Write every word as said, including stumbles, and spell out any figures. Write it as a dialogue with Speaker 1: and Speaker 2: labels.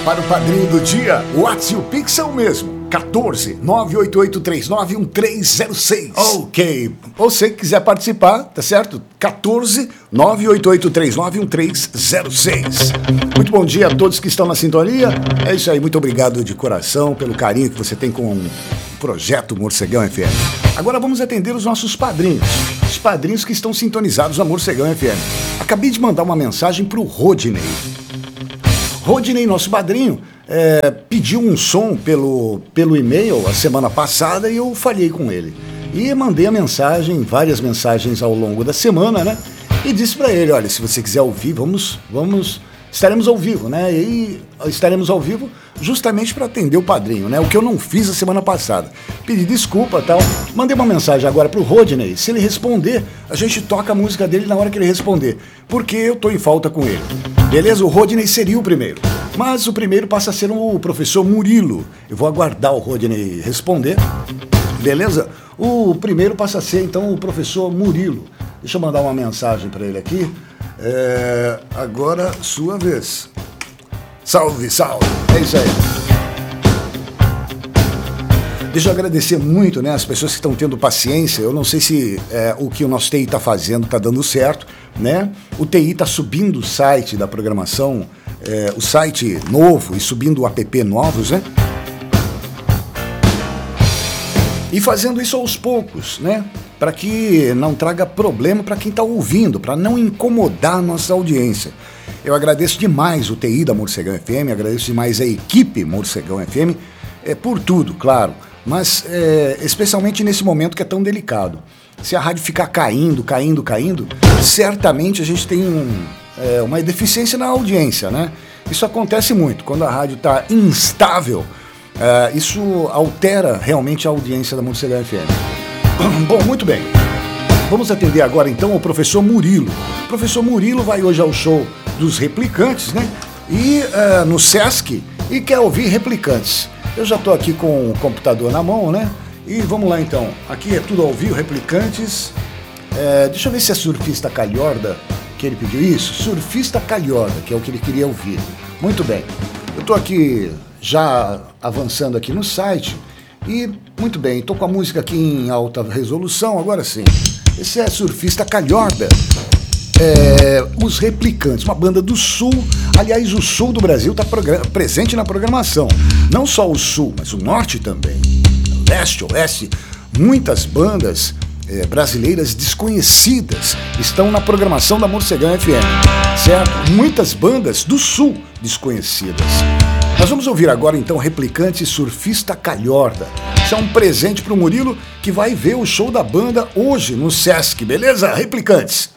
Speaker 1: para o padrinho do dia. O WhatsApp e o Pix é o mesmo. quatorze, nove oito oito três nove um três zero seis. Ok. Você que quiser participar, tá certo? quatorze, nove oito oito três nove um três zero seis. Muito bom dia a todos que estão na sintonia. É isso aí, muito obrigado de coração pelo carinho que você tem com o projeto Morcegão F M. Agora vamos atender os nossos padrinhos. Os padrinhos que estão sintonizados na Morcegão F M. Acabei de mandar uma mensagem pro Rodney. Rodney, nosso padrinho, é, pediu um som pelo, pelo e-mail a semana passada e eu falhei com ele. E mandei a mensagem, várias mensagens ao longo da semana, né? E disse para ele, olha, se você quiser ouvir, vamos, vamos, estaremos ao vivo, né? E estaremos ao vivo justamente para atender o padrinho, né? O que eu não fiz a semana passada. Pedi desculpa e tal. Mandei uma mensagem agora pro Rodney. Se ele responder, a gente toca a música dele na hora que ele responder. Porque eu tô em falta com ele. Beleza? O Rodney seria o primeiro. Mas o primeiro passa a ser o professor Murilo. Eu vou aguardar o Rodney responder. Beleza? O primeiro passa a ser, então, o professor Murilo. Deixa eu mandar uma mensagem para ele aqui. É... Agora, sua vez. Salve, salve. É isso aí. Deixa eu agradecer muito, né, as pessoas que estão tendo paciência. Eu não sei se é, o que o nosso T I está fazendo está dando certo, né? O T I está subindo o site da programação, é, o site novo e subindo o app novos, né? E fazendo isso aos poucos, né? Para que não traga problema para quem está ouvindo, para não incomodar a nossa audiência. Eu agradeço demais o T I da Morcegão F M, agradeço demais a equipe Morcegão F M, é, por tudo, claro, mas é, especialmente nesse momento que é tão delicado. Se a rádio ficar caindo, caindo, caindo, certamente a gente tem um, é, uma deficiência na audiência, né? Isso acontece muito, quando a rádio está instável, é, isso altera realmente a audiência da Morcegão F M. Bom, muito bem. Vamos atender agora então o professor Murilo. O professor Murilo vai hoje ao show dos Replicantes, né? E uh, no Sesc, e quer ouvir Replicantes. Eu já estou aqui com o computador na mão, né? E vamos lá então. Aqui é tudo ao vivo, Replicantes. É, deixa eu ver se é Surfista Calhorda que ele pediu isso. Surfista Calhorda, que é o que ele queria ouvir. Muito bem. Eu estou aqui já avançando aqui no site. E, muito bem, estou com a música aqui em alta resolução, agora sim. Esse é Surfista Calhorda. É, os Replicantes, uma banda do Sul. Aliás, o Sul do Brasil está presente na programação. Não só o Sul, mas o Norte também. Leste, Oeste, muitas bandas é, brasileiras desconhecidas estão na programação da Morcegão F M, certo? Muitas bandas do Sul desconhecidas. Nós vamos ouvir agora então Replicante Surfista Calhorda. Isso é um presente para o Murilo que vai ver o show da banda hoje no Sesc, beleza? Replicantes.